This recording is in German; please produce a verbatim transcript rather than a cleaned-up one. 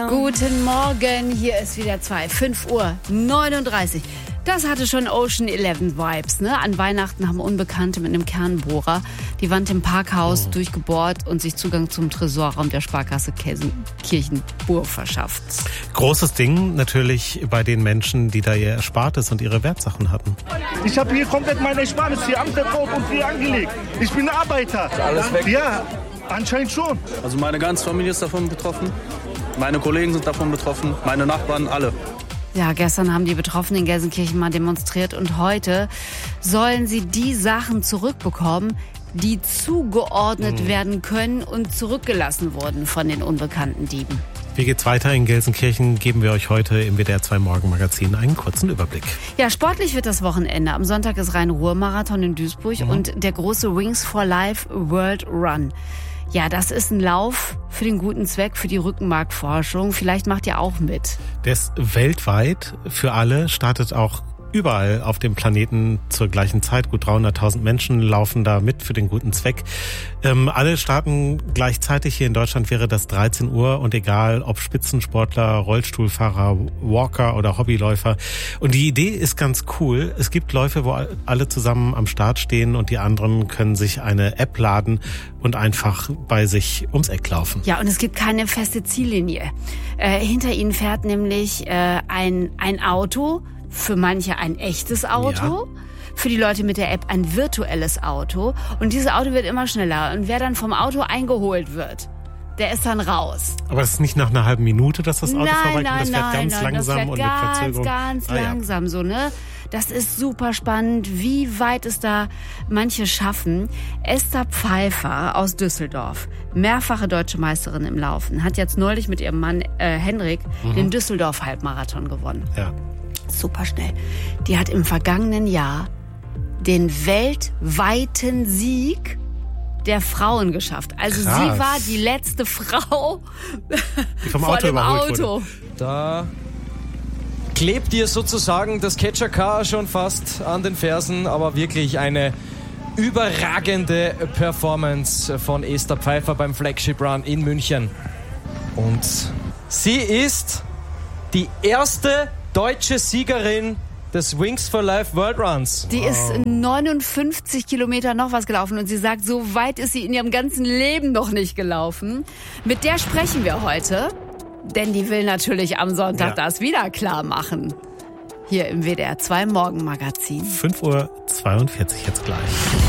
Guten Morgen, hier ist wieder zwei, fünf Uhr neununddreißig. Das hatte schon Ocean elf Vibes, ne? An Weihnachten haben Unbekannte mit einem Kernbohrer die Wand im Parkhaus oh. durchgebohrt und sich Zugang zum Tresorraum der Sparkasse Kirchenburg verschafft. Großes Ding natürlich bei den Menschen, die da ihr Erspartes und ihre Wertsachen hatten. Ich habe hier komplett meine Erspartes hier anvertraut und hier angelegt. Ich bin Arbeiter. Ist alles weg? Ja, anscheinend schon. Also meine ganze Familie ist davon betroffen. Meine Kollegen sind davon betroffen. Meine Nachbarn, alle. Ja, gestern haben die Betroffenen in Gelsenkirchen mal demonstriert und heute sollen sie die Sachen zurückbekommen, die zugeordnet mhm. werden können und zurückgelassen wurden von den unbekannten Dieben. Wie geht's weiter in Gelsenkirchen? Geben wir euch heute im W D R zwei Morgenmagazin einen kurzen Überblick. Ja, sportlich wird das Wochenende. Am Sonntag ist Rhein-Ruhr-Marathon in Duisburg mhm. und der große Wings for Life World Run. Ja, das ist ein Lauf für den guten Zweck, für die Rückenmarkforschung. Vielleicht macht ihr auch mit. Der ist weltweit für alle, startet auch überall auf dem Planeten zur gleichen Zeit. Gut dreihunderttausend Menschen laufen da mit für den guten Zweck. Ähm, alle starten gleichzeitig. Hier in Deutschland wäre das dreizehn Uhr und egal ob Spitzensportler, Rollstuhlfahrer, Walker oder Hobbyläufer. Und die Idee ist ganz cool. Es gibt Läufe, wo alle zusammen am Start stehen und die anderen können sich eine App laden und einfach bei sich ums Eck laufen. Ja, und es gibt keine feste Ziellinie. Äh, hinter ihnen fährt nämlich äh, ein, ein Auto, für manche ein echtes Auto, ja. Für die Leute mit der App ein virtuelles Auto. Und dieses Auto wird immer schneller. Und wer dann vom Auto eingeholt wird, der ist dann raus. Aber es ist nicht nach einer halben Minute, dass das Auto nein, vorbeikommt? Nein, das fährt nein, ganz nein, langsam das fährt und ganz, mit Verzögerung. ganz ah, ja. langsam so, ne? Das ist super spannend, wie weit es da manche schaffen. Esther Pfeiffer aus Düsseldorf, mehrfache deutsche Meisterin im Laufen, hat jetzt neulich mit ihrem Mann äh, Henrik mhm. den Düsseldorf-Halbmarathon gewonnen. Ja. Super schnell. Die hat im vergangenen Jahr den weltweiten Sieg der Frauen geschafft. Also Krass. Sie war die letzte Frau die vom vor Auto dem überholt Auto. Wurde. Da klebt ihr sozusagen das Catcher-Car schon fast an den Fersen, aber wirklich eine überragende Performance von Esther Pfeiffer beim Flagship Run in München. Und sie ist die erste deutsche Siegerin des Wings for Life World Runs. Die wow. ist neunundfünfzig Kilometer noch was gelaufen und sie sagt, so weit ist sie in ihrem ganzen Leben noch nicht gelaufen. Mit der sprechen wir heute, denn die will natürlich am Sonntag ja. das wieder klar machen. Hier im W D R zwei Morgenmagazin. fünf Uhr zweiundvierzig jetzt gleich.